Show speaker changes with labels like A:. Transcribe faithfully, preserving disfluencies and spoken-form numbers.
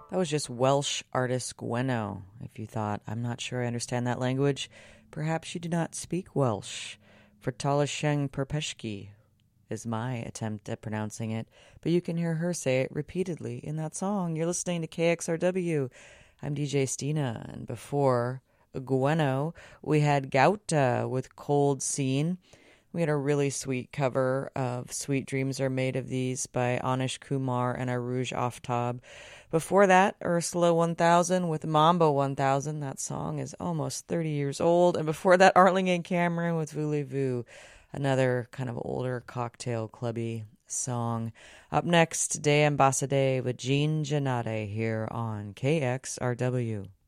A: That was just Welsh artist Gweno. If you thought, I'm not sure I understand that language, perhaps you do not speak Welsh. Vertalisheng Perpeshki is my attempt at pronouncing it, but you can hear her say it repeatedly in that song. You're listening to K X R W. I'm D J Stina, and before Gweno, we had Gauta with Cold Scene. We had a really sweet cover of Sweet Dreams Are Made of These by Anish Kumar and Aruj Aftab. Before that, Ursula one thousand with Mambo one thousand. That song is almost thirty years old. And before that, Arling and Cameron with Voulez-Vous, another kind of older cocktail clubby song. Up next, De Ambassadé with Jean Janade here on K X R W.